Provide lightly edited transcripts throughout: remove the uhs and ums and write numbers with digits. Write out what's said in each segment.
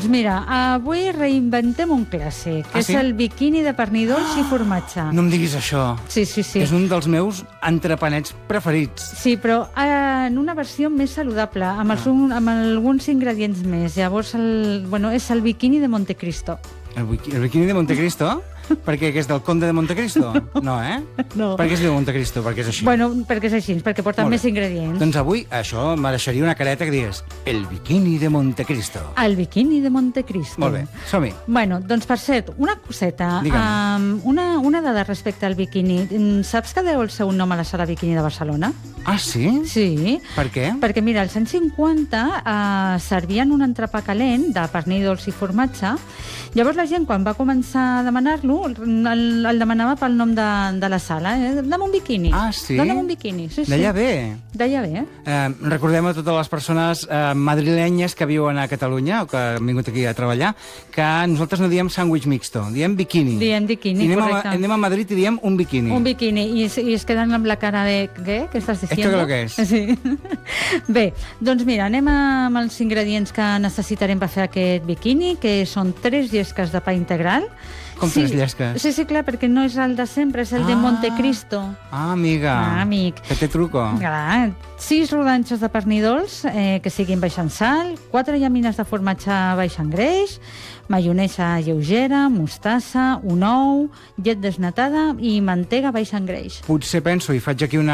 Doncs mira, avui reinventem un clàssic, que és el biquini de pernil dolç i formatge. No em diguis això. Sí. És un dels meus entrepanets preferits. Sí, però en una versió més saludable, amb alguns ingredients més. Llavors, és el biquini de Montecristo. El biquini de Montecristo? Perquè és del Conde de Montecristo? No, eh? No. Per què es diu Montecristo? Perquè és així. Bueno, perquè és així, perquè porta més ingredients. Doncs avui això mereixeria una careta que digués el biquini de Montecristo. El biquini de Montecristo. Molt bé, som-hi. Bueno, doncs per cert, una coseta. Una dada respecte al biquini. Saps que deu el seu nom a la sala Biquini de Barcelona? Ah, sí? Sí. Per què? Perquè, mira, als anys 50 servien un entrepà calent de pernil dolç i formatge. Llavors la gent, quan va començar a demanar-lo, el demanava pel nom de la sala. Dame un biquini. Ah, sí? Dóna'm un biquini. Sí. D'allà ve? D'allà ve. Recordem a totes les persones madrilenyes que viuen a Catalunya o que han vingut aquí a treballar que nosaltres no diem sàndwich mixto, diem biquini. Diem biquini, correcte. Anem a Madrid i diem un biquini. Un biquini. I es queden amb la cara de... ¿Qué? ¿Qué estás diciendo? Esto creo que es. Sí. Bé, doncs mira, anem amb els ingredients que necessitarem per fer aquest biquini, que són 3 llesques de pa integral. Com 3 llesques? Sí, clar, perquè no és el de sempre, és el de Montecristo. Ah, amiga. Ah, amic. Que té truco. Clar. 6 rodanxes de pernil dolç, que siguin baix en sal, 4 llamines de formatge baix en greix, maionesa lleugera, mostassa, un ou, llet desnatada i mantega baix en greix. Potser penso, i faig aquí un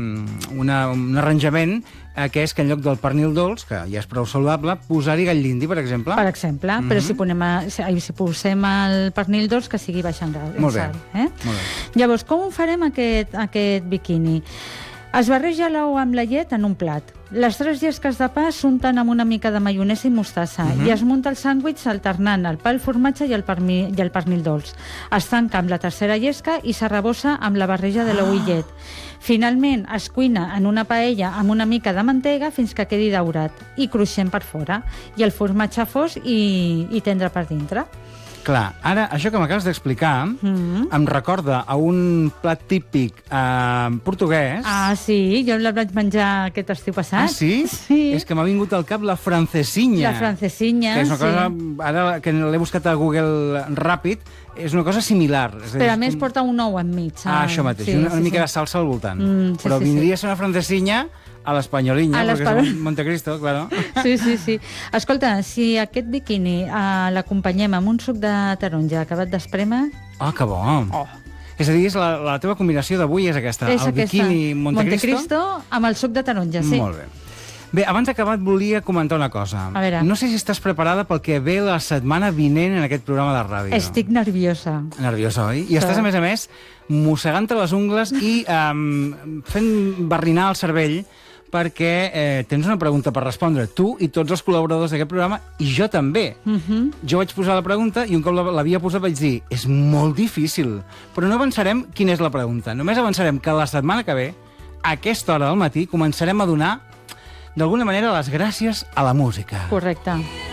arranjament, que és que en lloc del pernil dolç, que ja és prou saludable, posar-hi gall d'indi, per exemple. Per exemple, però si posem el pernil dolç, que sigui baix en greix. Molt bé. Molt bé. Llavors, com ho farem aquest biquini? Es barreja l'ou amb la llet en un plat. Les 3 llesques de pa s'unten amb una mica de maionesa i mostassa i es munta el sàndwich alternant el pa, el formatge i el pernil dolç. Es tanca amb la tercera llesca i s'arrebossa amb la barreja de l'ou i llet. Finalment, es cuina en una paella amb una mica de mantega fins que quedi daurat i cruixent per fora. I el formatge fos i tendre per dintre. Clar, ara, això que m'acabes d'explicar em recorda a un plat típic portuguès. Ah, sí, jo la vaig menjar aquest estiu passat. Ah, sí? Sí. És que m'ha vingut al cap la francesinya. La francesinya, que és una cosa, ara que l'he buscat a Google ràpid, és una cosa similar. Però a més porta un ou enmig. Ah, això mateix, una mica de salsa al voltant. Però vindria a ser una francesinya a l'espanyolinya, perquè és Montecristo, claro. Sí. Escolta, si aquest biquini l'acompanyem amb un suc de taronja acabat d'esprémer... Ah, que bo! És a dir, la teva combinació d'avui és aquesta, el biquini Montecristo amb el suc de taronja, sí. Molt bé. Bé, abans d'acabar et volia comentar una cosa. A veure. No sé si estàs preparada pel que ve la setmana vinent en aquest programa de ràdio. Estic nerviosa. Nerviosa, oi? I estàs, a més, mossegant-te les ungles i fent barrinar el cervell perquè tens una pregunta per respondre. Tu i tots els col·laboradors d'aquest programa, i jo també. Jo vaig posar la pregunta i un cop l'havia posat vaig dir és molt difícil, però no avançarem quina és la pregunta. Només avançarem que la setmana que ve, a aquesta hora del matí, començarem a donar d'alguna manera les gràcies a la música. Correcte.